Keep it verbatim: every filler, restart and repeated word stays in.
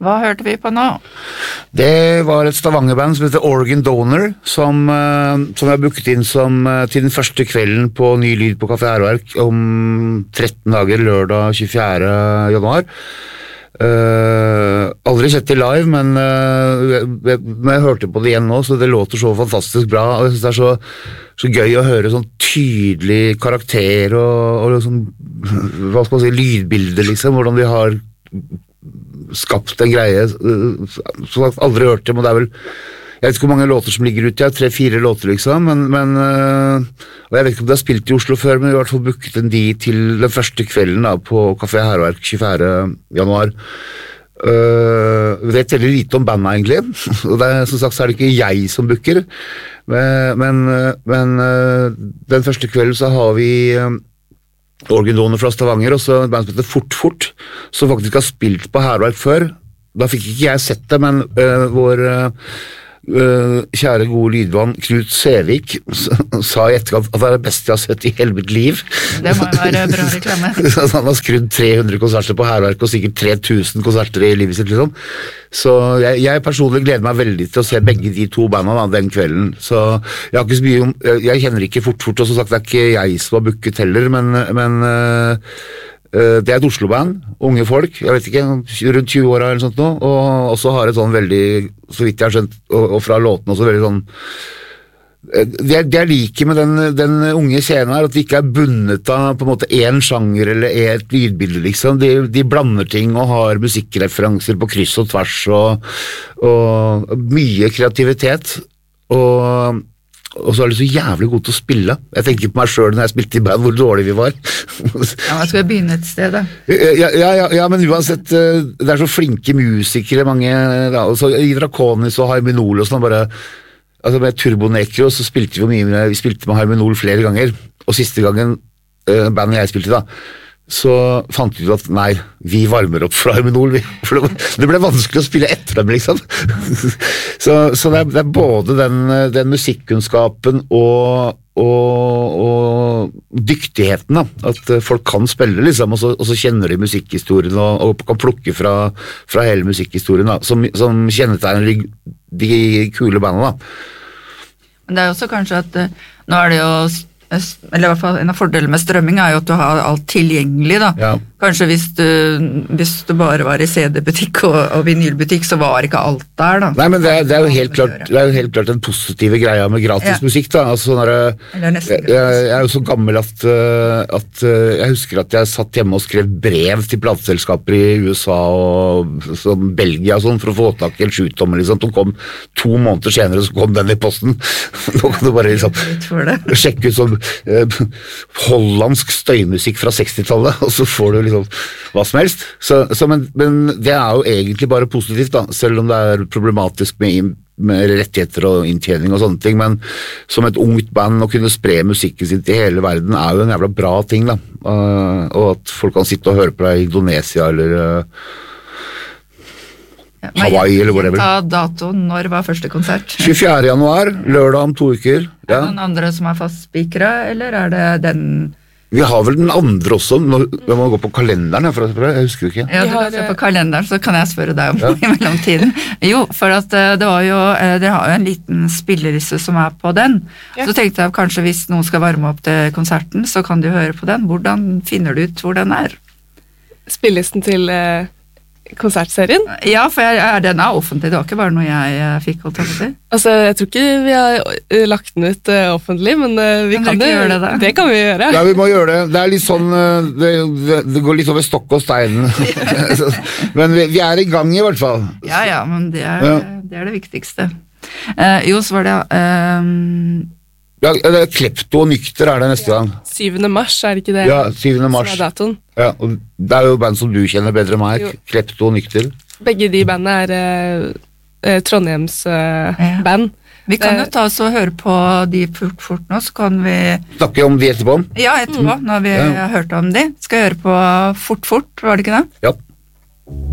Hva hørte vi på nå? Det var et Stavanger-band som heter Organ Donor, som, som jeg booket inn som, til den første kvelden på Ny Lyd på Café Hærverk om tretten dager, lørdag tjuefjerde januar. Uh, aldri sett det live, men uh, jeg, jeg, jeg hørte på det igjen nå, så det låter så fantastisk bra, og jeg synes det er så, så gøy å høre sånn tydelig karakter og, og liksom, hva skal man si, lydbilde liksom, hvordan de har skapt en greie uh, som jeg aldri hørt det, men det er vel jeg vet ikke hvor mange låter som ligger ute, jeg har tre-fire låter liksom, men, men uh, og jeg vet ikke om det har spilt i Oslo før, men i hvert fall booket en de til den første kvelden da, på Café Hærverk tjuefjerde januar. Uh, jeg vet veldig lite om bandet egentlig, og det, som sagt så er det ikke jeg som booker, men, men, men uh, den første kvelden så har vi uh, Organ Donor fra Stavanger, og så et band som heter Fort Fort, som faktisk har spilt på Hærverk før. Da fikk ikke jeg sett det, men uh, vår uh, Uh, kjære gode lydvann Knut Sevik sa i etterkant at det er det beste jeg har sett i hele mitt liv. Det må jo være bra reklame. Han har skrudd tre hundre konserter på Hærverk og sikkert tre tusen konserter i livet sitt liksom. Så jeg, jeg personlig gleder meg veldig til å se begge de to bandene den kvelden. Så jeg har ikke så mye om, jeg kjenner ikke Fort Fort, og som sagt det er ikke jeg som har booket heller, men, men uh, det er et Oslo-band, unge folk, jeg vet ikke, rundt tjue år eller sånt nå, og også har et sånn veldig, så vidt jeg har skjønt, og, og fra låten også veldig sånn, det jeg, det jeg liker med den, den unge scenen her, at de ikke er bundet av på en måte en sjanger eller et lydbilde liksom, de, de blander ting og har musikkreferanser på kryss og tvers, og, og mye kreativitet, og og så er de så jævlig gode til å spille. Jeg tenker på meg selv når jeg spilte i band, hvor dårlig vi var. Ja, men skal vi begynne et sted da? Ja, ja, ja, ja, men uansett, det er så flinke musikere, mange, da, og så i Draconis og Harmonol og sånn, bare, altså med Turbonecro så spilte vi mye, vi spilte med Harmonol flere ganger, og siste gangen, bandet jeg spilte da, så fant vi ut at nei, vi varmer opp for Harmonol, for det ble vanskelig å spille etter dem liksom. så, så det, er, det er både den, den musikkunnskapen og, og, og dyktigheten da, at folk kan spille liksom, og så, og så kjenner de musikkhistorien og, og kan plukke fra, fra hele musikkhistorien da, som, som kjennetegner de, de kule bandene da. Men det er også kanskje at nå er det jo eller i hvert fall en av fordelene med strømming er jo at du har alt tilgjengelig da. Ja. Kanskje hvis du, hvis du bare var i C D-butikk og, og vinylbutikk, så var ikke alt der da. Nei, men det er, det er, jo, helt klart, det er jo helt klart den positive greia med gratis ja. Musikk da. Altså, sånn der, jeg, jeg er jo så gammel at, at jeg husker at jeg satt hjemme og skrev brev til plateselskaper i U S A og sånn, Belgia og sånn, for å få tak i en sjutommer liksom. De kom to måneder senere, så kom den i posten. Nå kan du bare liksom sjekke ut sånn eh, hollandsk støymusikk fra sekstitallet, og så får du liksom hva som helst. Så, så, men, men det er jo egentlig bare positivt da, selv om det er problematisk med, med rettigheter og inntjening og sånne ting, men som et ungt band å kunne spre musikken sin til hele verden er jo en jævla bra ting da, uh, og at folk kan sitte og høre på deg i Indonesia eller uh, Hawaii eller whatever. Ta datoen, når var første konsert? tjuefjerde januar, lørdag om to uker. Ja. Er det noen andre som er fast spikere, eller er det den... Vi har vel den andre også, nå må gå på kalenderen, for jeg husker ikke. Ja, du kan se på kalenderen, så kan jeg spørre deg om ja. I mellomtiden. Jo, for at det var jo, dere har jo en liten spillerisse som er på den, ja. Så tenkte jeg kanskje hvis noen skal varme opp til konserten, så kan du høre på den. Hvordan finner du ut hvor den er? Spillelisten til... Uh konsertserien? Ja, for jeg, er den er offentlig, det var ikke bare noe jeg, jeg fikk holdt til. Altså, jeg tror ikke vi har lagt den ut uh, offentlig, men uh, vi men kan det, gjøre det, det kan vi gjøre. Ja, vi må gjøre det. Det er litt sånn, uh, det, det, det går litt over stokk og stein. Men vi, vi er i gang i hvert fall. Ja, ja, men det er, ja. Det, er det viktigste. Uh, jo, så var det... Uh, Ja, det er Klepto og Nykter er det neste gang. syvende mars, er det ikke det? Ja, syvende mars. Som er datoen. Ja, og det er jo band som du kjenner bedre enn meg, jo. Klepto og Nykter. Begge de bandene er uh, Trondheims uh, ja. Band. Vi kan jo ta oss og høre på de fort, fort nå, så kan vi... Snakke om de etterpå? Ja, etterpå, mm. når vi ja. Har hørt om de. Skal høre på Fort Fort, var det ikke det? Ja.